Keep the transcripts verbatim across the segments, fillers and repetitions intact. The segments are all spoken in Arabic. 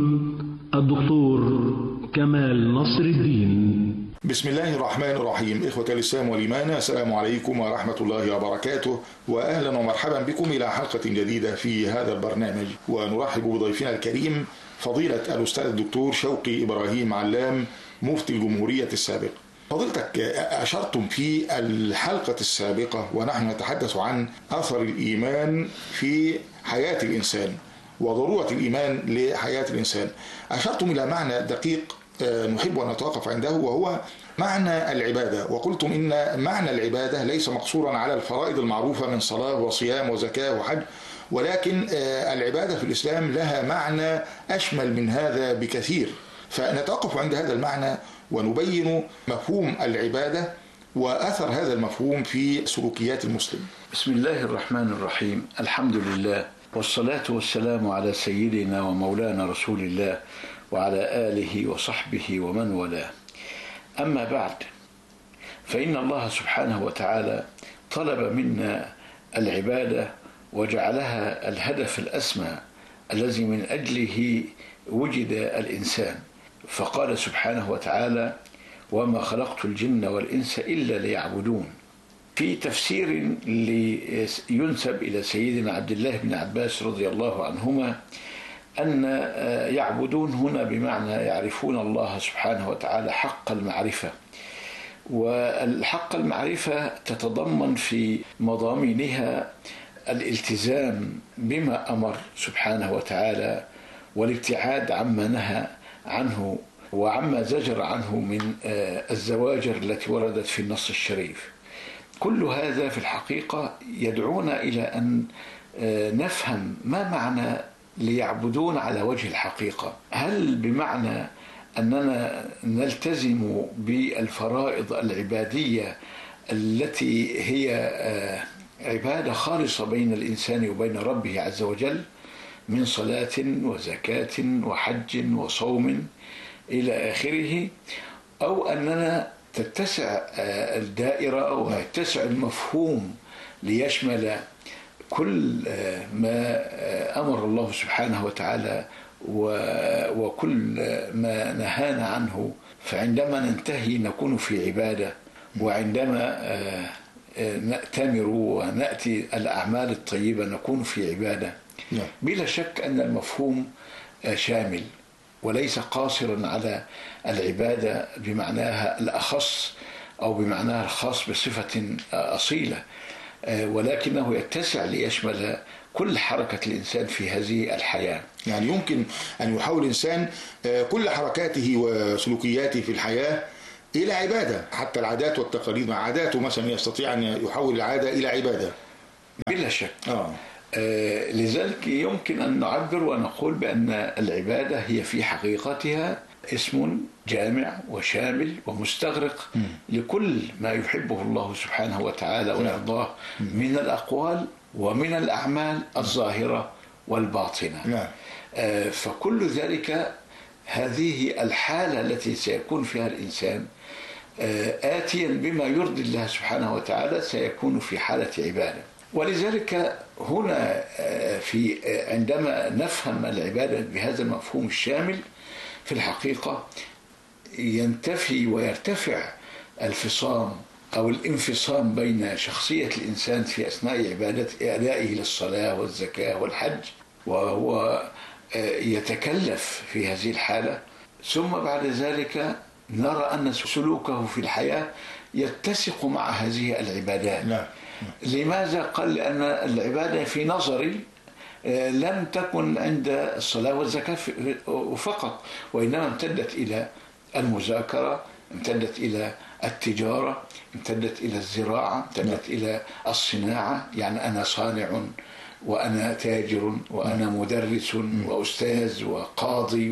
الدكتور كمال نصر الدين. بسم الله الرحمن الرحيم. إخوة الإسلام والإيمان، السلام عليكم ورحمة الله وبركاته، وأهلا ومرحبا بكم إلى حلقة جديدة في هذا البرنامج. ونرحب بضيفنا الكريم فضيلة الأستاذ الدكتور شوقي إبراهيم علام، مفتي الجمهورية السابق. فضيلتك أشرتم في الحلقة السابقة ونحن نتحدث عن أثر الإيمان في حياة الإنسان وضرورة الإيمان لحياة الإنسان، أشرتم إلى معنى دقيق نحب أن نتوقف عنده، وهو معنى العبادة. وقلتم إن معنى العبادة ليس مقصورا على الفرائض المعروفة من صلاة وصيام وزكاة وحج، ولكن العبادة في الإسلام لها معنى أشمل من هذا بكثير. فنتوقف عند هذا المعنى ونبين مفهوم العبادة وأثر هذا المفهوم في سلوكيات المسلم. بسم الله الرحمن الرحيم. الحمد لله والصلاة والسلام على سيدنا ومولانا رسول الله وعلى آله وصحبه ومن والاه. أما بعد، فإن الله سبحانه وتعالى طلب منا العبادة وجعلها الهدف الأسمى الذي من أجله وجد الإنسان، فقال سبحانه وتعالى: وما خلقت الجن والإنس إلا ليعبدون. في تفسير ينسب إلى سيدنا عبد الله بن عباس رضي الله عنهما أن يعبدون هنا بمعنى يعرفون الله سبحانه وتعالى حق المعرفة، والحق المعرفة تتضمن في مضامينها الالتزام بما أمر سبحانه وتعالى والابتعاد عما نهى عنه وعما زجر عنه من الزواجر التي وردت في النص الشريف. كل هذا في الحقيقة يدعونا إلى أن نفهم ما معنى ليعبدون على وجه الحقيقة. هل بمعنى أننا نلتزم بالفرائض العبادية التي هي عبادة خالصة بين الإنسان وبين ربه عز وجل من صلاة وزكاة وحج وصوم إلى آخره، أو أننا تتسع الدائرة ويتسع المفهوم ليشمل كل ما أمر الله سبحانه وتعالى وكل ما نهانا عنه، فعندما ننتهي نكون في عبادة، وعندما نأتمر ونأتي الأعمال الطيبة نكون في عبادة. بلا شك أن المفهوم شامل وليس قاصرا على العبادة بمعناها الأخص أو بمعناها الخاص بصفة أصيلة، ولكنه يتسع ليشمل كل حركة الإنسان في هذه الحياة. يعني يمكن أن يحول الإنسان كل حركاته وسلوكياته في الحياة إلى عبادة، حتى العادات والتقاليد مع عاداته مثلا يستطيع أن يحول العادة إلى عبادة. بلا شك. آه. آه لذلك يمكن أن نعبر ونقول بأن العبادة هي في حقيقتها اسم جامع وشامل ومستغرق م. لكل ما يحبه الله سبحانه وتعالى ويرضاه من الأقوال ومن الأعمال الظاهرة والباطنة. نعم. آه فكل ذلك هذه الحالة التي سيكون فيها الإنسان آه آتيا بما يرضي الله سبحانه وتعالى سيكون في حالة عبادة. ولذلك هنا في عندما نفهم العبادة بهذا المفهوم الشامل في الحقيقة ينتفي ويرتفع الفصام أو الانفصام بين شخصية الإنسان في أثناء عبادة أدائه للصلاة والزكاة والحج، وهو يتكلف في هذه الحالة، ثم بعد ذلك نرى أن سلوكه في الحياة يتسق مع هذه العبادات. لا. لماذا؟ قال لأن العبادة في نظري لم تكن عند الصلاة والزكاة فقط، وإنما امتدت إلى المذاكرة، امتدت إلى التجارة، امتدت إلى الزراعة، امتدت إلى الصناعة. يعني أنا صانع وأنا تاجر وأنا مدرس وأستاذ وقاضي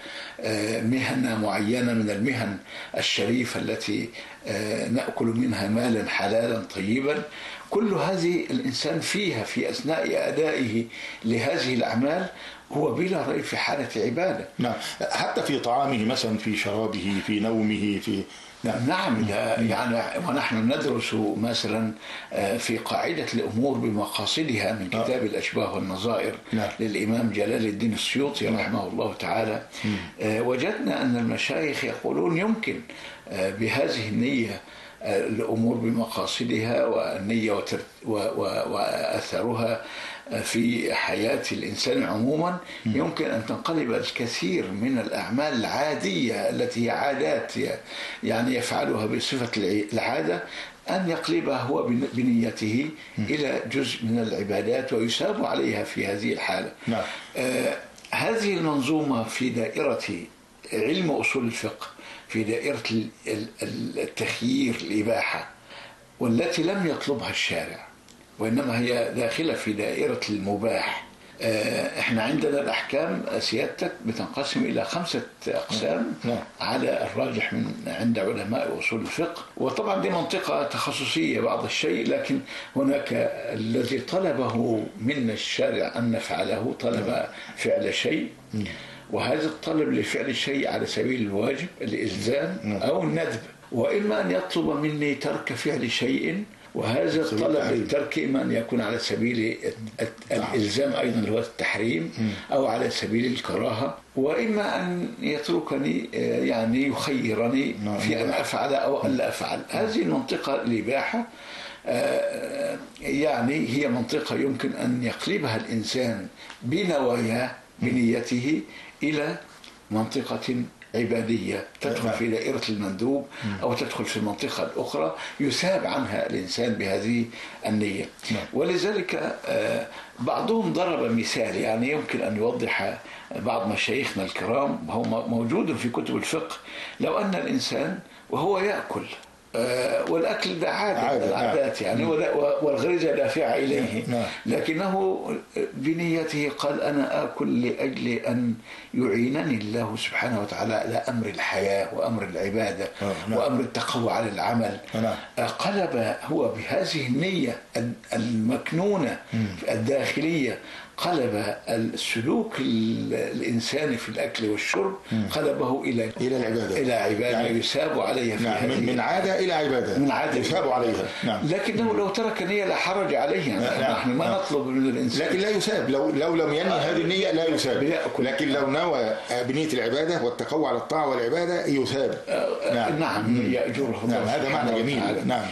ومهنة معينة من المهن الشريفة التي نأكل منها مالا حلالا طيبا. كل هذه الإنسان فيها في أثناء أدائه لهذه الأعمال هو بلا ريب في حالة عبادة. نعم، حتى في طعامه مثلا، في شرابه، في نومه، في نعم نعم يعني ونحن ندرس مثلا في قاعدة الأمور بمقاصدها من كتاب الأشباه والنظائر نعم. للإمام جلال الدين السيوطي رحمه الله تعالى، وجدنا أن المشايخ يقولون يمكن بهذه النية الأمور بمقاصدها والنية وأثرها في حياة الإنسان عموما، يمكن أن تنقلب الكثير من الأعمال العادية التي هي عادات يعني يفعلها بصفة العادة، أن يقلبها هو بنيته إلى جزء من العبادات ويساب عليها في هذه الحالة. نعم. آه هذه المنظومة في دائرة علم أصول الفقه، في دائرة التخيير الإباحة، والتي لم يطلبها الشارع وإنما هي داخلة في دائرة المباح. احنا عندنا الأحكام سيادتك بتنقسم إلى خمسة أقسام على الراجح من عند علماء أصول الفقه، وطبعا دي منطقة تخصصية بعض الشيء، لكن هناك الذي طلبه منا الشارع أن نفعله، طلب فعل شيء، وهذا الطلب لفعل الشيء على سبيل الواجب الإلزام أو الندب، وإما أن يطلب مني ترك فعل شيء، وهذا الطلب للترك إما أن يكون على سبيل الإلزام أيضا اللي هو التحريم، أو على سبيل الكراهة، وإما أن يتركني يعني يخيرني في أن أفعل أو أن لا أفعل. هذه المنطقة الإباحة يعني هي منطقة يمكن أن يقلبها الإنسان بنواياه بنيته إلى منطقة عبادية تدخل في دائرة المندوب أو تدخل في المنطقة الأخرى يثاب عنها الإنسان بهذه النية. ولذلك بعضهم ضرب مثال يعني يمكن أن يوضح بعض مشايخنا الكرام، وهو موجود في كتب الفقه، لو أن الإنسان وهو يأكل والأكل ده عادة العادات يعني والغريزة دافعة إليه، لكنه بنيته قال أنا آكل لأجل أن يعينني الله سبحانه وتعالى على أمر الحياة وأمر العبادة وأمر التقوى على العمل. قلب هو بهذه النية المكنونة الداخلية، قلب السلوك الإنساني في الأكل والشرب قلبه إلى إلى العبادة، إلى عبادة يعني يساب عليها في نعم. من, من عادة إلى عبادة، من عادة يساب عليها. نعم. لكنه لو ترك نية لا حرج عليه، نعم. نحن ما نعم. نطلب من الإنسان، لكن لا يساب لو لو لم ينوي هذه النية لا يساب، لكن لو نوى بنية العبادة والتقوى على الطاعة والعبادة يساب. نعم, نعم. يأجره. نعم. هذا معنى جميل. نعم.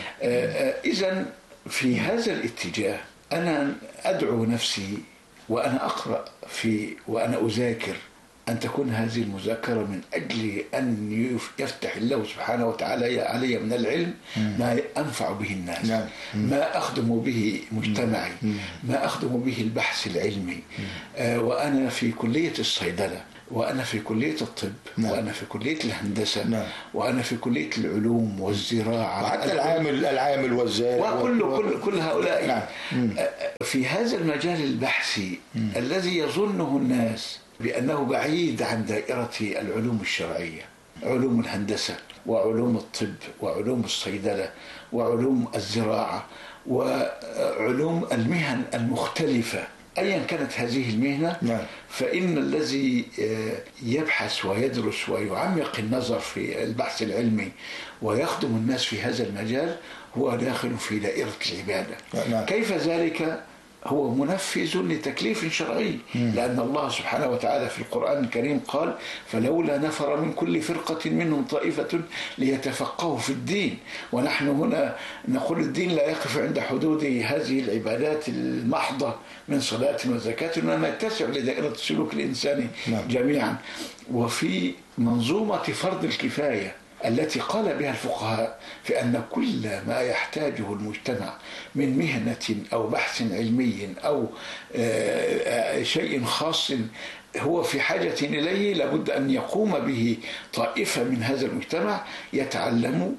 إذن في هذا الاتجاه أنا أدعو نفسي وأنا أقرأ في وأنا أذاكر أن تكون هذه المذاكرة من أجل أن يفتح الله سبحانه وتعالى علي من العلم ما أنفع به الناس، ما أخدم به مجتمعي، ما أخدم به البحث العلمي. وأنا في كلية الصيدلة، وأنا في كلية الطب، نعم. وأنا في كلية الهندسة، نعم. وأنا في كلية العلوم والزراعة، وحتى العامل العامل والزارع وكل و... كل كل هؤلاء، نعم. في هذا المجال البحثي مم. الذي يظنه الناس بأنه بعيد عن دائرة العلوم الشرعية، علوم الهندسة وعلوم الطب وعلوم الصيدلة وعلوم الزراعة وعلوم المهن المختلفة أيا كانت هذه المهنة، نعم. فإن الذي يبحث ويدرس ويعمق النظر في البحث العلمي ويخدم الناس في هذا المجال هو داخل في دائرة العبادة، نعم. كيف ذلك؟ هو منفذ لتكليف شرعي، لأن الله سبحانه وتعالى في القرآن الكريم قال فلولا نفر من كل فرقة منهم طائفة ليتفقهوا في الدين. ونحن هنا نقول الدين لا يقف عند حدود هذه العبادات المحضة من صلاة وزكاة، وإنما يتسع لدائرة السلوك الإنساني جميعا. وفي منظومة فرض الكفاية التي قال بها الفقهاء في أن كل ما يحتاجه المجتمع من مهنة أو بحث علمي أو شيء خاص هو في حاجة إليه لابد أن يقوم به طائفة من هذا المجتمع يتعلموا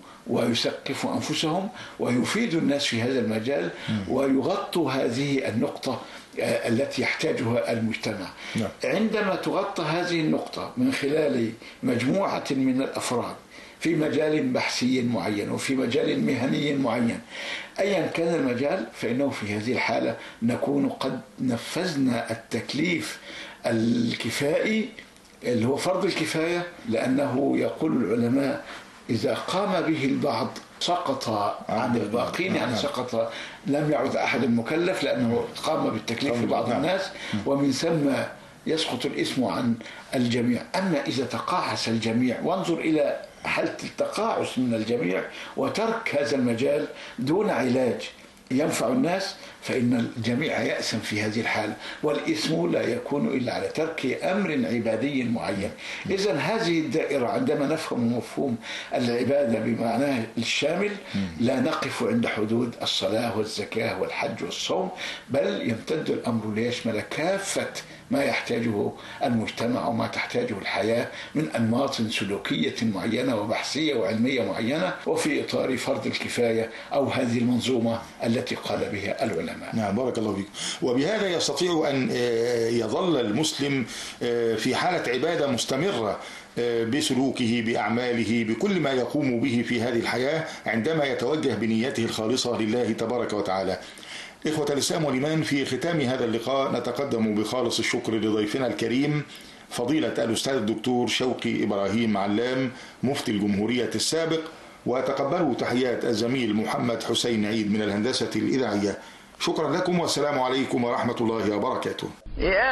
ويثقفوا أنفسهم ويفيدوا الناس في هذا المجال ويغطوا هذه النقطة التي يحتاجها المجتمع. نعم. عندما تغطى هذه النقطة من خلال مجموعة من الأفراد في مجال بحثي معين وفي مجال مهني معين، أيا كان المجال، فإنه في هذه الحالة نكون قد نفذنا التكليف الكفائي اللي هو فرض الكفاية، لأنه يقول العلماء إذا قام به البعض سقط عن الباقين، يعني سقط، لم يعد أحد مكلف لأنه قام بالتكليف في بعض الناس، ومن ثم يسقط الإثم عن الجميع. أما إذا تقاعس الجميع، وانظر إلى حالة التقاعس من الجميع وترك هذا المجال دون علاج ينفع الناس، فإن الجميع يأثم في هذه الحالة، والإثم لا يكون إلا على ترك أمر عبادي معين. إذن هذه الدائرة عندما نفهم مفهوم العبادة بمعناه الشامل لا نقف عند حدود الصلاة والزكاة والحج والصوم، بل يمتد الأمر ليشمل كافة ما يحتاجه المجتمع وما تحتاجه الحياة من أنماط سلوكية معينة وبحثية وعلمية معينة، وفي إطار فرض الكفاية أو هذه المنظومة التي قال بها العلماء. نعم، بارك الله فيك. وبهذا يستطيع أن يظل المسلم في حالة عبادة مستمرة بسلوكه، بأعماله، بكل ما يقوم به في هذه الحياة، عندما يتوجه بنيته الخالصة لله تبارك وتعالى. إخوة الإسلام والإيمان، في ختام هذا اللقاء نتقدم بخالص الشكر لضيفنا الكريم فضيلة الأستاذ الدكتور شوقي إبراهيم علام مفتي الجمهورية السابق، وتقبلوا تحيات الزميل محمد حسين عيد من الهندسة الإذاعية. شكرا لكم والسلام عليكم ورحمة الله وبركاته.